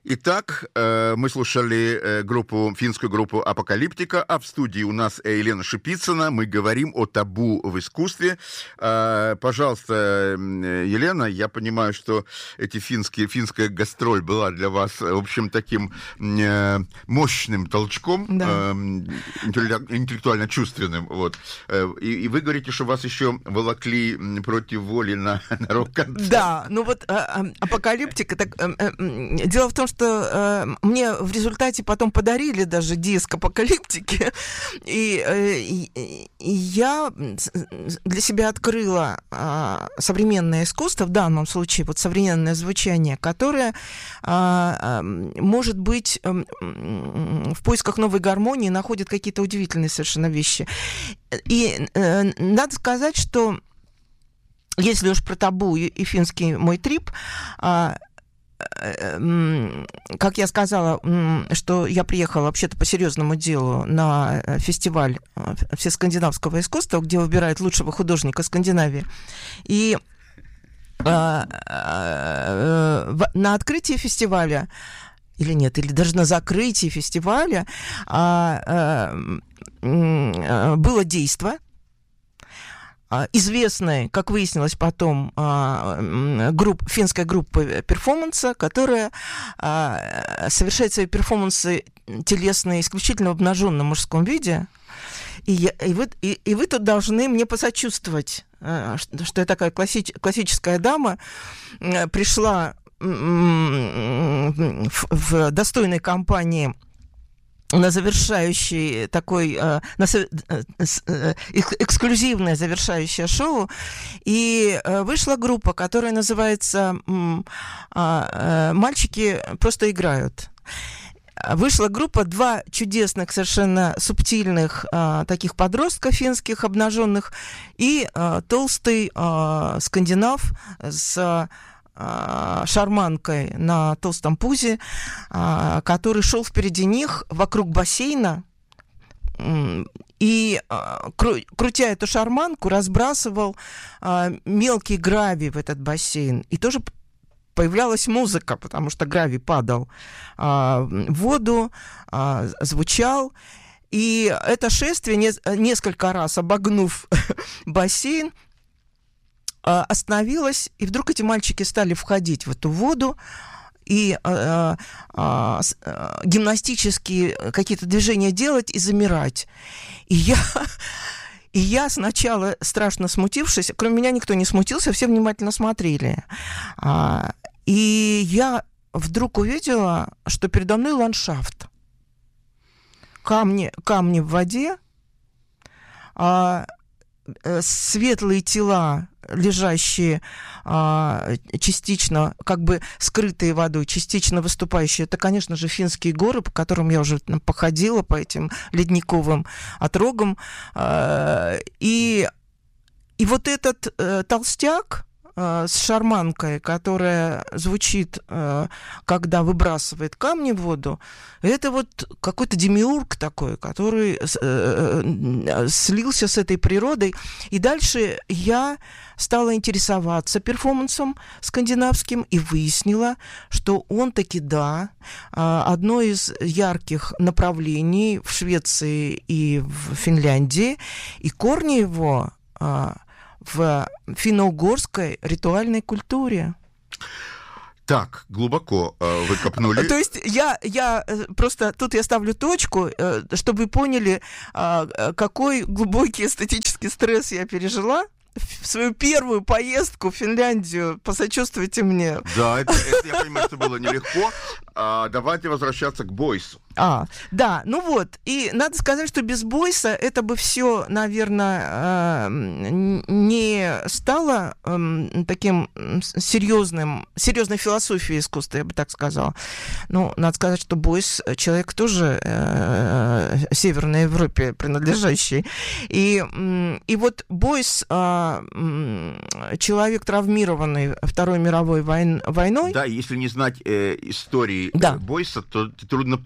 Итак, мы слушали финскую группу «Апокалиптика», а в студии у нас Елена Шипицына. Мы говорим о табу в искусстве. Пожалуйста, Елена, я понимаю, что финская гастроль была для вас, в общем, таким мощным толчком, да, интеллектуально-чувственным. Вот. И вы говорите, что вас еще волокли против воли на рок-концерт. Да, ну вот «Апокалиптика». Дело в том, что мне в результате потом подарили даже диск «Апокалиптики», и я для себя открыла современное искусство, в данном случае вот современное звучание, которое может быть в поисках новой гармонии находит какие-то удивительные совершенно вещи. И надо сказать, что если уж про табу и финский мой трип, как я сказала, что я приехала вообще-то по серьезному делу на фестиваль всескандинавского искусства, где выбирают лучшего художника Скандинавии. И на открытии фестиваля, или нет, или даже на закрытии фестиваля было действо, известная, как выяснилось потом, финская группа перформанса, которая совершает свои перформансы телесные исключительно в обнаженном мужском виде. И вы тут должны мне посочувствовать, что я такая классическая дама, пришла в достойной компании на завершающий такой эксклюзивное завершающее шоу, и вышла группа, которая называется «Мальчики просто играют». Вышла группа, два чудесных, совершенно субтильных таких подростков финских, обнаженных, и толстый скандинав с шарманкой на толстом пузе, который шел впереди них вокруг бассейна и, крутя эту шарманку, разбрасывал мелкий гравий в этот бассейн. И тоже появлялась музыка, потому что гравий падал в воду, звучал. И это шествие, несколько раз обогнув бассейн, остановилась, и вдруг эти мальчики стали входить в эту воду, и гимнастические какие-то движения делать и замирать. И я сначала, страшно смутившись, кроме меня никто не смутился, все внимательно смотрели. И я вдруг увидела, что передо мной ландшафт. Камни в воде, светлые тела, лежащие частично, как бы скрытые водой, частично выступающие. Это, конечно же, финские горы, по которым я уже походила, по этим ледниковым отрогам. И вот этот толстяк с шарманкой, которая звучит, когда выбрасывает камни в воду, это вот какой-то демиург такой, который слился с этой природой. И дальше я стала интересоваться перформансом скандинавским и выяснила, что он таки, да, одно из ярких направлений в Швеции и в Финляндии, и корни его в финно-угорской ритуальной культуре. Так, глубоко вы копнули. То есть я просто тут я ставлю точку, чтобы вы поняли, какой глубокий эстетический стресс я пережила в свою первую поездку в Финляндию. Посочувствуйте мне. Да, это я понимаю, что было нелегко. Давайте возвращаться к Бойсу. Да, ну вот. И надо сказать, что без Бойса это бы все, наверное, не стало таким серьезной философией искусства, я бы так сказала. Ну, надо сказать, что Бойс человек тоже Северной Европе принадлежащий. И вот Бойс человек, травмированный Второй мировой войной. Да, если не знать истории Бойса, то трудно понять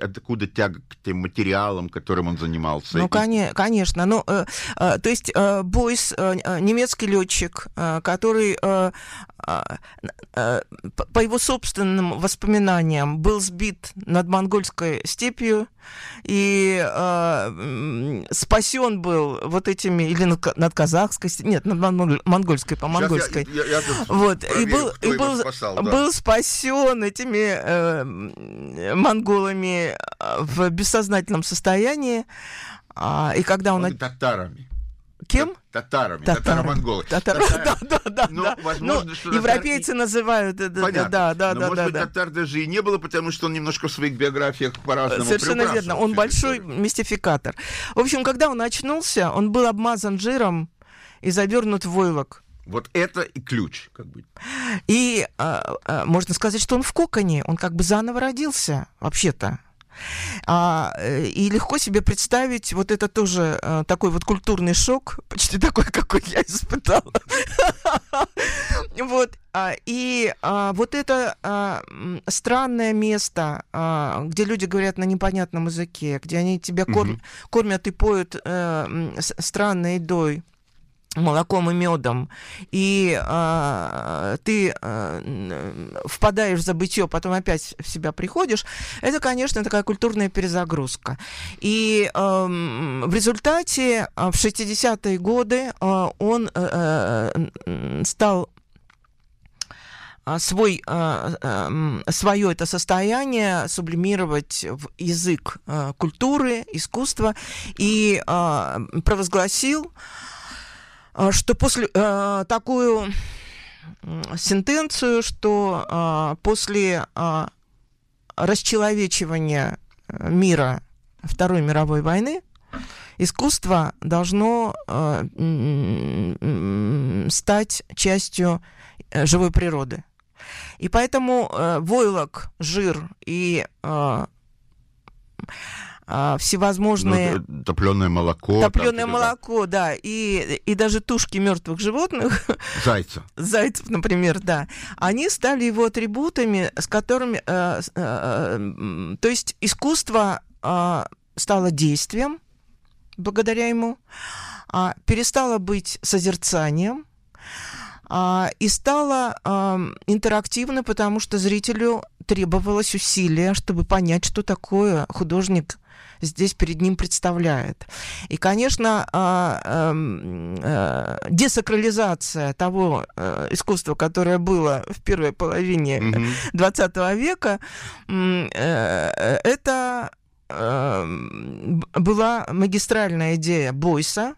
откуда тяга к тем материалам, которым он занимался? Ну, конечно. Ну, то есть Бойс, немецкий летчик, который, по его собственным воспоминаниям, был сбит над монгольской степью и спасен был вот этими, или над казахской степью, нет, над монгольской, по монгольской. Вот, и был спасен этими монголами в бессознательном состоянии, и когда он... Татарами. Кем? Татарами, татаро-монголы. Да. Но, возможно, что европейцы называют... Понятно. Но, может быть, татар даже и не было, потому что он немножко в своих биографиях по-разному совершенно верно. Он большой мистификатор. В общем, когда он очнулся, он был обмазан жиром и завернут в войлок. Вот это и ключ, как бы. И можно сказать, что он в коконе, он как бы заново родился, вообще-то. И легко себе представить вот это тоже такой вот культурный шок, почти такой, какой я испытала. Вот. И вот это странное место, где люди говорят на непонятном языке, где они тебя кормят и поют странной едой, молоком и медом, и ты впадаешь в забытье, потом опять в себя приходишь, это, конечно, такая культурная перезагрузка. И в результате в 60-е годы он стал свое это состояние сублимировать в язык культуры, искусства и провозгласил, что после такую сентенцию, что после расчеловечивания мира Второй мировой войны искусство должно стать частью живой природы. И поэтому войлок, жир и всевозможные... Топленое молоко. Топленое молоко, да. И даже тушки мертвых животных. Зайцев, например, да. Они стали его атрибутами, с которыми... то есть искусство стало действием благодаря ему, перестало быть созерцанием, и стало интерактивно, потому что зрителю требовалось усилие, чтобы понять, что такое художник здесь перед ним представляет. И, конечно, десакрализация того искусства, которое было в первой половине XX века, это была магистральная идея Бойса.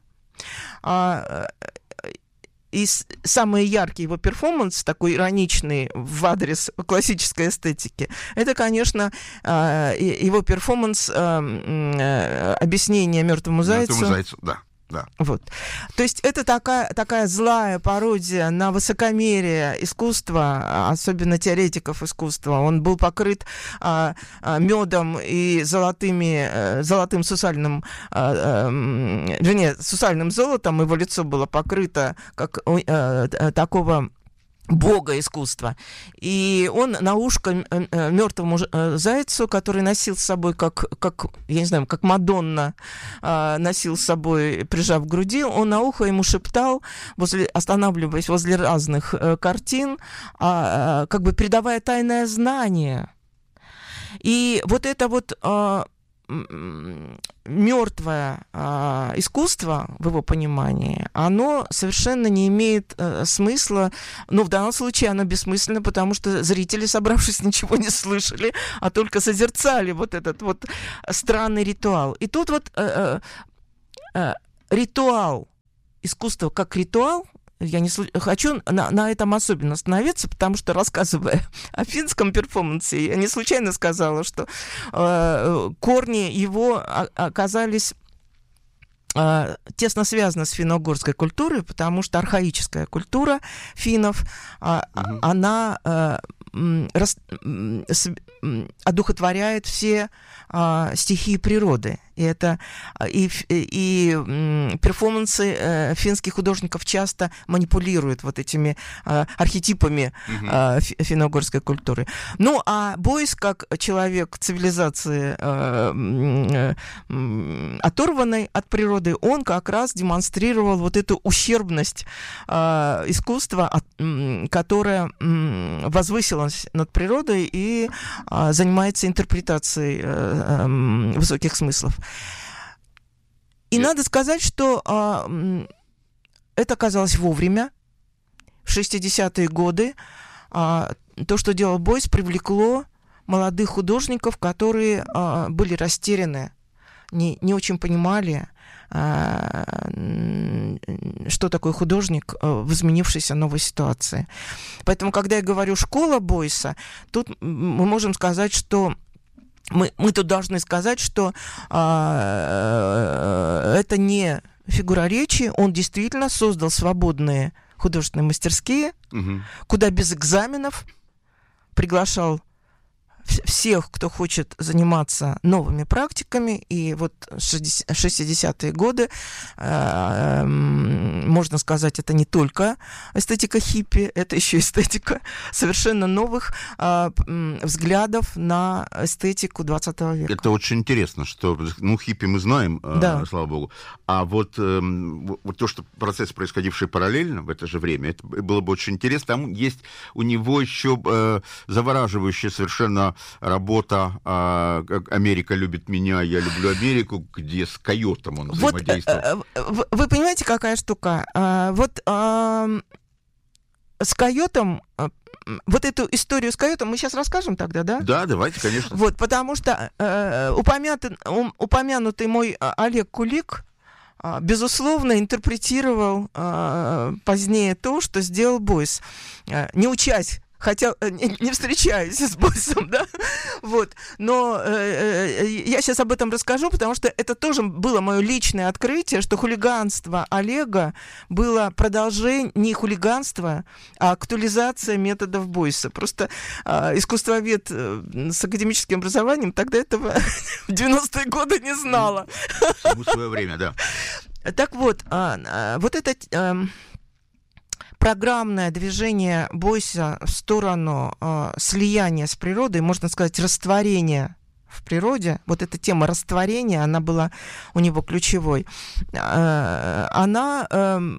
И самый яркий его перформанс, такой ироничный в адрес классической эстетики, это, конечно, его перформанс объяснения мертвому зайцу. Да. Вот. То есть это такая злая пародия на высокомерие искусства, особенно теоретиков искусства. Он был покрыт медом и золотым сусальным, сусальным золотом, его лицо было покрыто как такого бога искусства. И он на ушко мертвому зайцу, который носил с собой, как я не знаю, как Мадонна носил с собой, прижав к груди, он на ухо ему шептал, останавливаясь возле разных картин, как бы передавая тайное знание. И вот это вот мертвое искусство, в его понимании, оно совершенно не имеет смысла, но в данном случае оно бессмысленно, потому что зрители, собравшись, ничего не слышали, а только созерцали вот этот вот странный ритуал. И тут вот ритуал, искусство как ритуал, я не хочу на этом особенно остановиться, потому что, рассказывая о финском перформансе, я не случайно сказала, что корни его оказались тесно связаны с финно-угорской культурой, потому что архаическая культура финнов, она одухотворяет все стихии природы. И перформансы финских художников часто манипулируют вот этими архетипами финно-угорской культуры. Ну, а Бойс, как человек цивилизации, оторванной от природы, он как раз демонстрировал вот эту ущербность искусства, которая возвысилась над природой и занимается интерпретацией высоких смыслов. И надо сказать, что это оказалось вовремя. В 60-е годы то, что делал Бойс, привлекло молодых художников, которые были растеряны, не очень понимали, что такое художник в изменившейся новой ситуации. Поэтому, когда я говорю «школа Бойса», тут мы можем сказать, что мы тут должны сказать, что это не фигура речи, он действительно создал свободные художественные мастерские, куда без экзаменов приглашал всех, кто хочет заниматься новыми практиками. И вот 60-е годы, можно сказать, это не только эстетика хиппи, это еще эстетика совершенно новых взглядов на эстетику 20 века. Это очень интересно, что, хиппи мы знаем, да. Слава богу. А вот то, что процесс, происходивший параллельно в это же время, это было бы очень интересно. Там есть у него еще завораживающая совершенно работа «Америка любит меня, я люблю Америку», где с койотом он взаимодействовал. Вы понимаете, какая штука? С койотом, вот эту историю с койотом мы сейчас расскажем тогда, да? Да, давайте, конечно. Вот, потому что упомянутый мой Олег Кулик, безусловно, интерпретировал позднее то, что сделал Бойс, не учась, хотя не встречаюсь с Бойсом, да, вот, но я сейчас об этом расскажу, потому что это тоже было мое личное открытие, что хулиганство Олега было продолжение не хулиганства, а актуализация методов Бойса. Просто искусствовед с академическим образованием тогда этого в 90-е годы не знала. Всему свое время, да. Так вот, вот это программное движение Бойса в сторону слияния с природой, можно сказать, растворения в природе, вот эта тема растворения, она была у него ключевой, она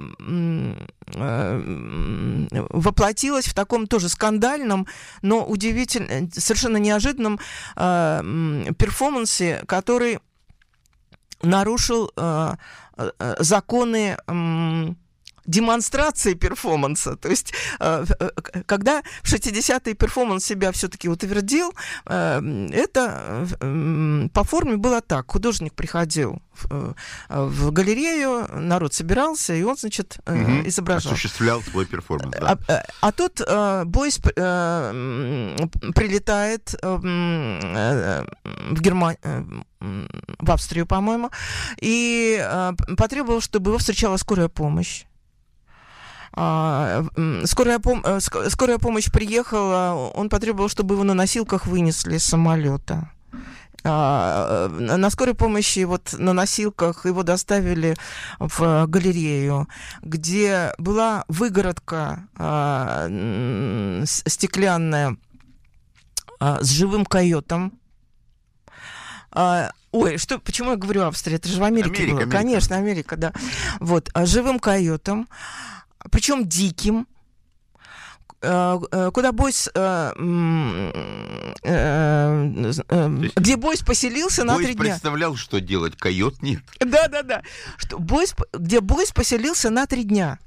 воплотилась в таком тоже скандальном, но удивительном, совершенно неожиданном перформансе, который нарушил законы демонстрации перформанса. То есть, когда в 60-е перформанс себя все-таки утвердил, это по форме было так. Художник приходил в галерею, народ собирался, и он, значит, изображал. Осуществлял свой перформанс, да. А тут Бойс прилетает в Германию, в Австрию, по-моему, и потребовал, чтобы его встречала скорая помощь. Скорая помощь приехала, он потребовал, чтобы его на носилках вынесли из самолета. На скорой помощи вот на носилках его доставили в галерею, где была выгородка стеклянная с живым койотом. Почему я говорю Австрия? Это же в Америке было. Америка. Конечно, Америка, да. Вот, живым койотом, причем диким, куда Бойс, где Бойс поселился на 3 дня. Бойс представлял, что делать, койот нет. Да. Где Бойс поселился на 3 дня.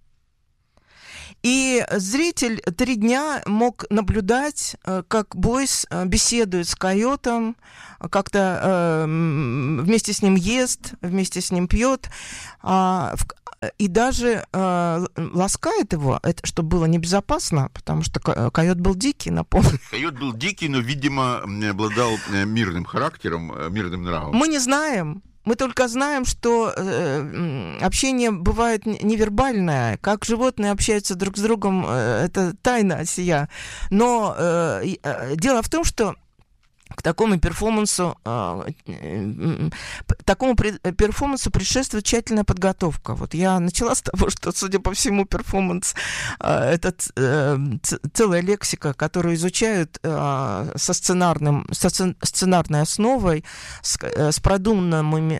И зритель 3 дня мог наблюдать, как Бойс беседует с койотом, как-то вместе с ним ест, вместе с ним пьет, и даже ласкает его, это, чтобы было небезопасно, потому что койот был дикий, напомню. Койот был дикий, но, видимо, обладал мирным характером, мирным нравом. Мы не знаем. Мы только знаем, что общение бывает невербальное, как животные общаются друг с другом, это тайна сия. Но дело в том, что к такому перформансу предшествует тщательная подготовка. Вот я начала с того, что, судя по всему, перформанс — это целая лексика, которую изучают со сценарной основой, с продуманными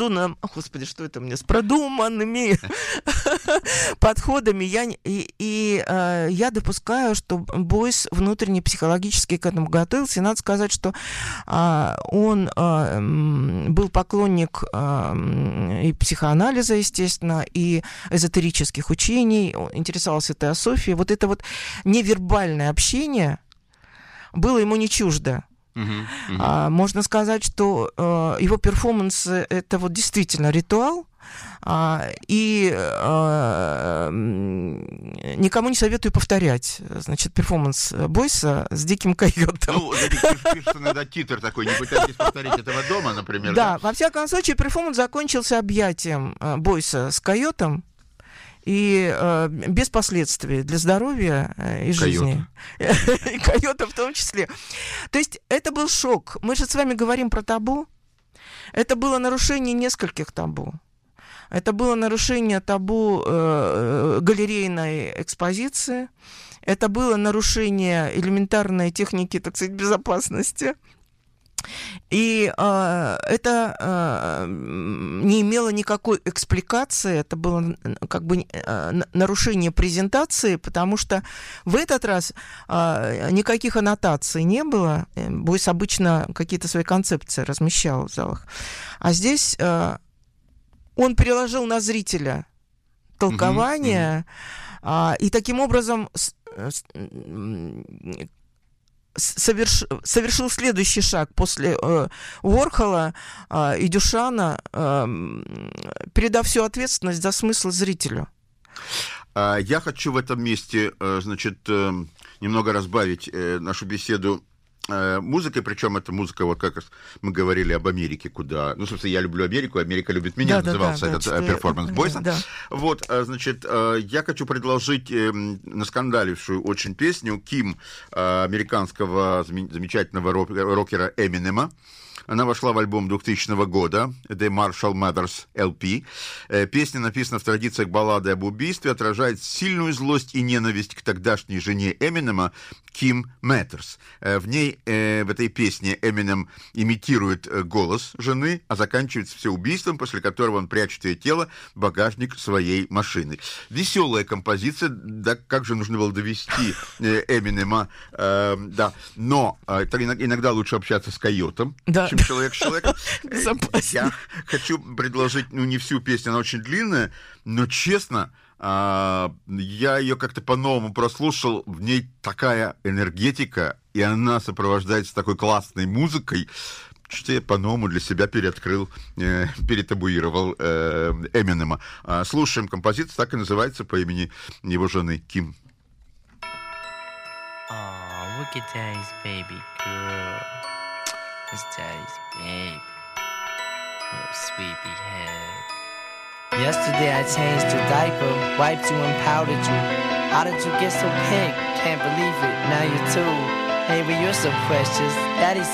подходами. Я допускаю, что Бойс внутренне психологически к этому готовился. И надо сказать, что он был поклонник и психоанализа, естественно, и эзотерических учений, интересовался теософией. Вот это вот невербальное общение было ему не чуждо. Можно сказать, что его перформансы — это вот действительно ритуал, и никому не советую повторять, значит, перформанс Бойса с Диким койотом. Ну, пишется иногда титр такой, не пытайтесь повторить этого дома, например. Да, во всяком случае, перформанс закончился объятием Бойса с койотом, и без последствий для здоровья и жизни. И койота в том числе. То есть это был шок. Мы же с вами говорим про табу. Это было нарушение нескольких табу. Это было нарушение табу галерейной экспозиции. Это было нарушение элементарной техники, так сказать, безопасности. И это не имело никакой экспликации, это было как бы нарушение презентации, потому что в этот раз никаких аннотаций не было. Бойс обычно какие-то свои концепции размещал в залах. А здесь он переложил на зрителя толкование, и таким образом совершил следующий шаг после Уорхола и Дюшана, передав всю ответственность за смысл зрителю. Я хочу в этом месте, значит, немного разбавить нашу беседу музыкой, причем это музыка, вот как мы говорили об Америке, куда... Ну, собственно, я люблю Америку, Америка любит меня, назывался этот перформанс Бойса. Да. Вот, значит, я хочу предложить наскандалившую очень песню «Ким» американского замечательного рокера Эминема. Она вошла в альбом 2000 года, The Marshall Mathers LP. Песня написана в традициях баллады об убийстве, отражает сильную злость и ненависть к тогдашней жене Эминема, Ким Мэттерс. В ней, в этой песне, Эминем имитирует голос жены, а заканчивается все убийством, после которого он прячет ее тело в багажник своей машины. Веселая композиция, да как же нужно было довести Эминема, да, но иногда лучше общаться с койотом, чем человек с человеком. Я хочу предложить, ну, не всю песню, она очень длинная, но, честно, я ее как-то по-новому прослушал, в ней такая энергетика, и она сопровождается такой классной музыкой, что я по-новому для себя переоткрыл, перетабуировал Эминема. Слушаем композицию, так и называется по имени его жены, Ким. Look at Daddy's baby girl. It's Daddy's baby. Little sweepy head. Yesterday I changed your diaper, wiped you and powdered you. How did you get so pink? Can't believe it, now you're two. Hey, but you're so precious. Daddy's